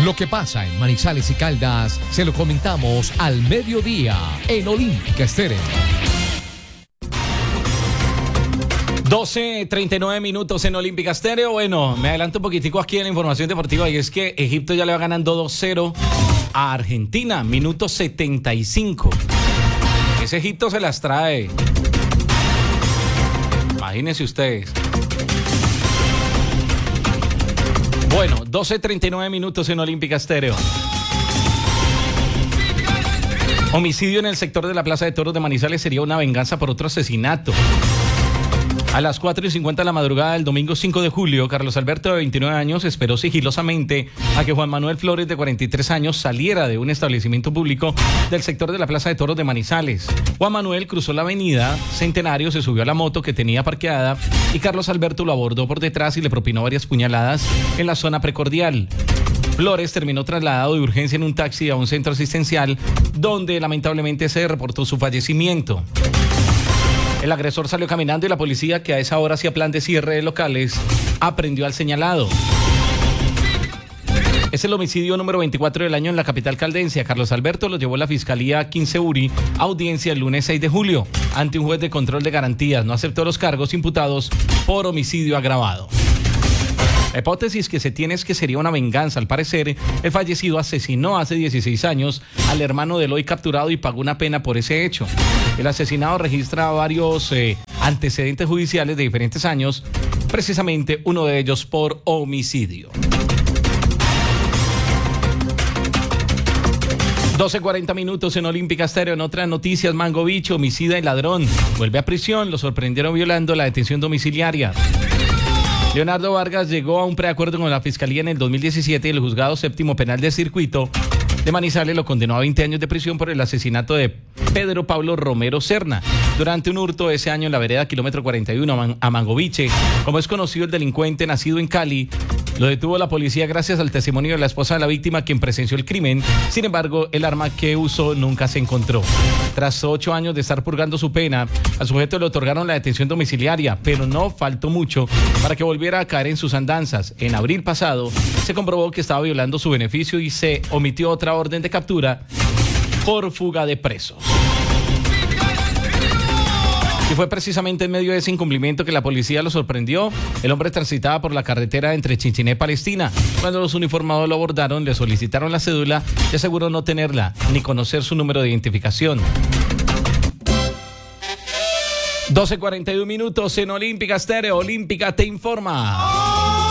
Lo que pasa en Manizales y Caldas se lo comentamos al mediodía en Olímpica Estéreo. 12:39 minutos en Olímpica Estéreo. Bueno, me adelanto un poquitico aquí en la información deportiva y es que Egipto ya le va ganando 2-0 a Argentina, minuto 75. Ese Egipto se las trae. Imagínense ustedes. Bueno, 12:39 minutos en Olímpica Estéreo. Homicidio en el sector de la Plaza de Toros de Manizales sería una venganza por otro asesinato. A las 4:50 de la madrugada del domingo 5 de julio, Carlos Alberto, de 29 años, esperó sigilosamente a que Juan Manuel Flores, de 43 años, saliera de un establecimiento público del sector de la Plaza de Toros de Manizales. Juan Manuel cruzó la avenida Centenario, se subió a la moto que tenía parqueada y Carlos Alberto lo abordó por detrás y le propinó varias puñaladas en la zona precordial. Flores terminó trasladado de urgencia en un taxi a un centro asistencial, donde lamentablemente se reportó su fallecimiento. El agresor salió caminando y la policía, que a esa hora hacía plan de cierre de locales, aprendió al señalado. Es el homicidio número 24 del año en la capital caldense. Carlos Alberto lo llevó la Fiscalía 15 URI a audiencia el lunes 6 de julio ante un juez de control de garantías. No aceptó los cargos imputados por homicidio agravado. La hipótesis que se tiene es que sería una venganza. Al parecer, el fallecido asesinó hace 16 años al hermano del hoy capturado y pagó una pena por ese hecho. El asesinado registra varios antecedentes judiciales de diferentes años, precisamente uno de ellos por homicidio. 12:40 minutos en Olímpica Estéreo. En otras noticias, Mango Bicho, homicida y ladrón, vuelve a prisión. Lo sorprendieron violando la detención domiciliaria. Leonardo Vargas llegó a un preacuerdo con la Fiscalía en el 2017 y el Juzgado Séptimo Penal de Circuito de Manizales lo condenó a 20 años de prisión por el asesinato de Pedro Pablo Romero Serna durante un hurto ese año en la vereda kilómetro 41 a Mangoviche. Como es conocido, el delincuente, nacido en Cali, lo detuvo la policía gracias al testimonio de la esposa de la víctima, quien presenció el crimen. Sin embargo, el arma que usó nunca se encontró. Tras 8 años de estar purgando su pena, al sujeto le otorgaron la detención domiciliaria, pero no faltó mucho para que volviera a caer en sus andanzas. En abril pasado, se comprobó que estaba violando su beneficio y se omitió otra orden de captura por fuga de presos. Y fue precisamente en medio de ese incumplimiento que la policía lo sorprendió. El hombre transitaba por la carretera entre Chinchiná y Palestina. Cuando los uniformados lo abordaron, le solicitaron la cédula y aseguró no tenerla ni conocer su número de identificación. 12:41 minutos en Olímpica Estéreo. Olímpica te informa.